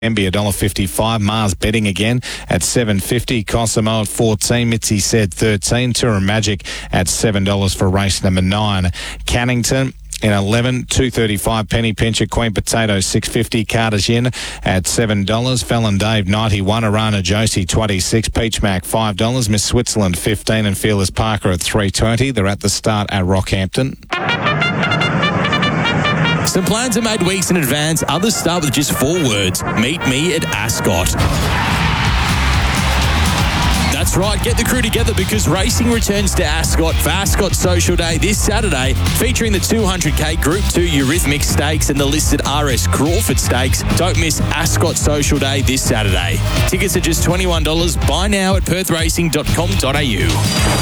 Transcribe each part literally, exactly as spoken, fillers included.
M B one dollar fifty-five. Mars betting again at seven fifty. Cosimo at fourteen. Mitzi said thirteen. Tour Magic at seven dollars for race number nine. Cannington in eleven, two thirty-five. Penny Pincher, Queen Potato six fifty. Carter's in at seven dollars. Fallon Dave ninety-one. Arana Josie twenty-six. Peach Mac five dollars. Miss Switzerland fifteen. And Fearless Parker at three twenty. They're at the start at Rockhampton. Some plans are made weeks in advance. Others start with just four words. Meet me at Ascot. That's right, get the crew together because racing returns to Ascot for Ascot Social Day this Saturday, featuring the two hundred K Group two Eurythmic Stakes and the listed R S Crawford Stakes. Don't miss Ascot Social Day this Saturday. Tickets are just twenty-one dollars. Buy now at perth racing dot com dot a u.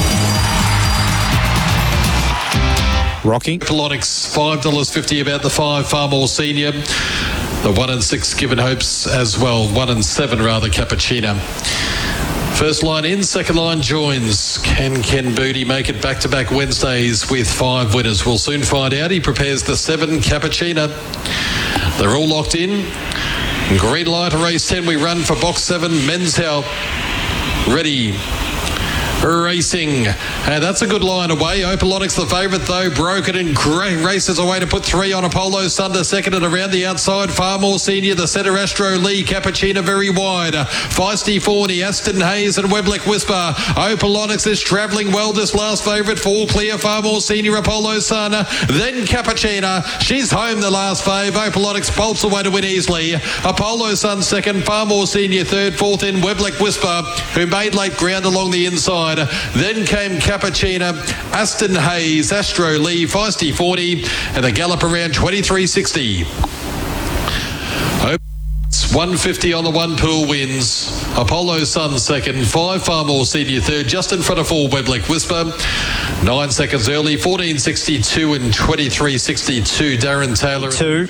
Rocky. Pelotix, five dollars fifty about the five, Far More Senior. The one and six Given Hopes as well, one and seven rather, Cappuccino. First line in, second line joins. Can Ken Booty make it back-to-back Wednesdays with five winners? We'll soon find out. He prepares the seven, Cappuccino. They're all locked in. Green light, race ten. We run for box seven, Men's Health. Ready. Racing. And that's a good line away. Opalonics the favourite though. Broken and great races away to put three on. Apollo Sunder second and around the outside. Far More Senior. The centre Astro Lee. Cappuccino very wide. Feisty Forney. Aston Hayes and Webleck Whisper. Opalonics is travelling well. This last favourite. Fall clear. Far More Senior. Apollo Sunder. Then Cappuccino. She's home the last fave. Opalonics bolts away to win easily. Apollo Sun second. Far More Senior third. Fourth in Webleck Whisper, who made late ground along the inside. Then came Cappuccino, Aston Hayes, Astro Lee, Feisty forty, and a gallop around twenty-three sixty. one fifty on the one pool wins. Apollo Sun second, five Far More Senior third, just in front of four Webleck Whisper. Nine seconds early, fourteen sixty-two and twenty-three sixty-two. Darren Taylor. Two.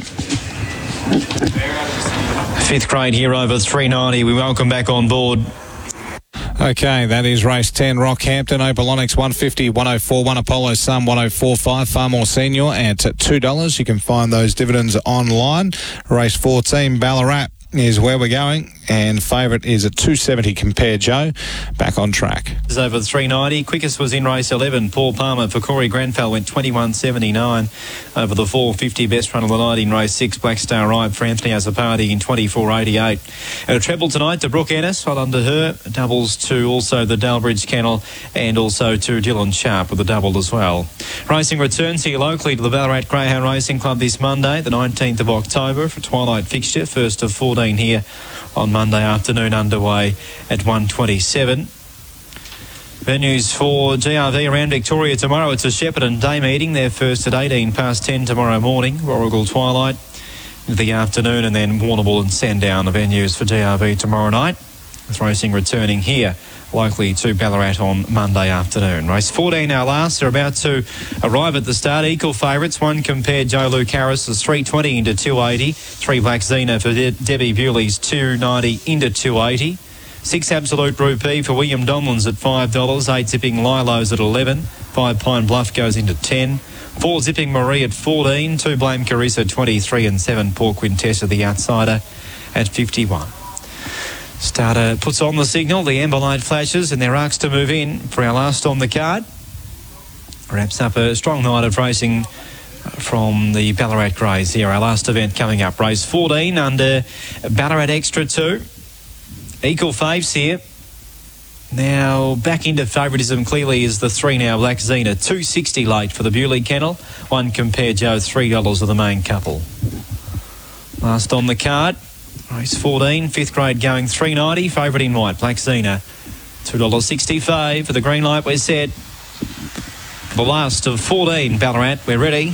Fifth grade here over three ninety. We welcome back on board. Okay, that is race ten, Rockhampton. Opalonics one fifty, one oh four, one Apollo Sun one oh four five, Far More Senior at two dollars. You can find those dividends online. Race fourteen, Ballarat is where we're going, and favourite is at two seventy, Compare Joe. Back on track. Is over three ninety. Quickest was in race eleven. Paul Palmer for Corey Grenfell went twenty-one seventy-nine over the four fifty. Best run of the night in race six. Black Star Ride for Anthony Azzopardi in twenty-four eighty-eight. And a treble tonight to Brooke Ennis, well under her. Doubles to also the Dalbridge Kennel and also to Dylan Sharp with a double as well. Racing returns here locally to the Ballarat Greyhound Racing Club this Monday, the nineteenth of October, for twilight fixture. First of fourteen here on Monday afternoon, underway at one twenty-seven. Venues for G R V around Victoria tomorrow. It's a Shepparton Day meeting. They're first at eighteen past ten tomorrow morning. Warrigal twilight in the afternoon, and then Warrnambool and Sandown, the venues for G R V tomorrow night. With racing returning here likely to Ballarat on Monday afternoon. Race fourteen, our last, are about to arrive at the start. Equal favourites. One Compare Joe Lucaris is three twenty into two eighty. Three Black Xena for De- Debbie Bewley's two ninety into two eighty. Six Absolute Rupee for William Donlands at five dollars. Eight Zipping Lilo's at eleven. Five Pine Bluff goes into ten. Four Zipping Marie at fourteen. Two Blame Carissa twenty-three, and seven Poor Quintessa the outsider at fifty-one. Starter puts on the signal, the amber light flashes, and their arcs to move in for our last on the card. Wraps up a strong night of racing from the Ballarat Greys here. Our last event coming up, race fourteen under Ballarat Extra two. Equal faves here. Now back into favouritism clearly is the three now, Black Xena. two sixty late for the Bewley Kennel. One Compare Joe, three dollars of the main couple. Last on the card. Race fourteen, fifth grade going three ninety. Favourite in white, Black Xena. two dollars sixty-five for the green light. We're set. For the last of fourteen, Ballarat. We're ready.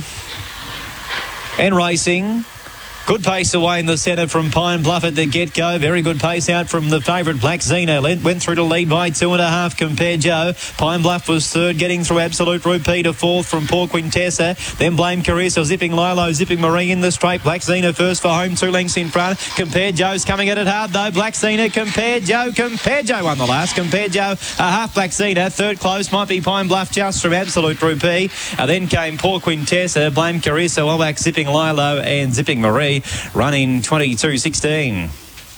And racing. Good pace away in the centre from Pine Bluff at the get-go. Very good pace out from the favourite, Black Xena. Went through to lead by two and a half, Compare Joe. Pine Bluff was third, getting through Absolute Rupee to fourth from Poor Quintessa. Then Blame Carissa, Zipping Lilo, Zipping Marie in the straight. Black Xena first for home, two lengths in front. Compare Joe's coming at it hard though. Black Xena, Compare Joe, Compare Joe won the last. Compare Joe, a half Black Xena. Third close might be Pine Bluff just from Absolute Rupee. Uh, then came Poor Quintessa, Blame Carissa, well back Zipping Lilo and Zipping Marie, running twenty-two sixteen.